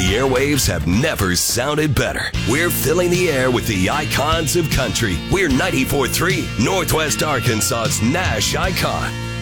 The airwaves have never sounded better. We're filling the air with the icons of country. We're 94.3, Northwest Arkansas's Nash icon.